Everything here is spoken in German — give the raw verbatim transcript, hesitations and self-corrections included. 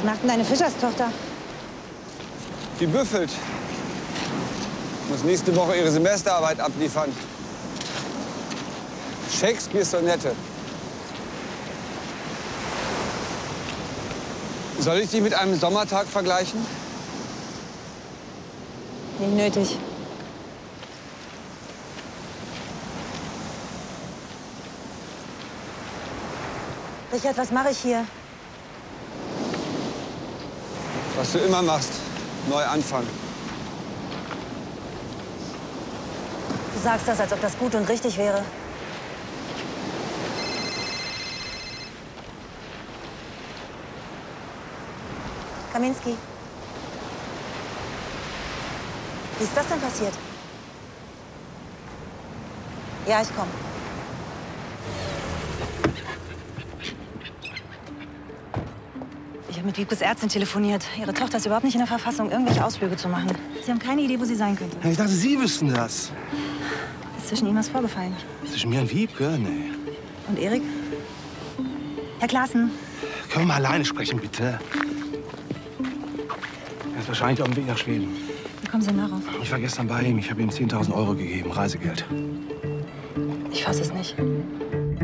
Was macht denn deine Fischerstochter? Die büffelt. Muss nächste Woche ihre Semesterarbeit abliefern. Shakespeares Sonette. Soll ich die mit einem Sommertag vergleichen? Nicht nötig. Richard, was mache ich hier? Was du immer machst. Neu anfangen. Du sagst das, als ob das gut und richtig wäre. Kaminski. Wie ist das denn passiert? Ja, ich komme. Ich habe mit Wiebkes Ärztin telefoniert. Ihre Tochter ist überhaupt nicht in der Verfassung, irgendwelche Ausflüge zu machen. Sie haben keine Idee, wo sie sein könnte. Ich dachte, Sie wüssten das. Ist zwischen Ihnen was vorgefallen? Zwischen mir und Wiebke? Nee. Und Erik? Herr Klaassen. Können wir mal alleine sprechen, bitte? Er ist wahrscheinlich auf dem Weg nach Schweden. Wie kommen Sie denn darauf? Ich war gestern bei ihm. Ich habe ihm zehntausend Euro gegeben, Reisegeld. Ich fasse es nicht.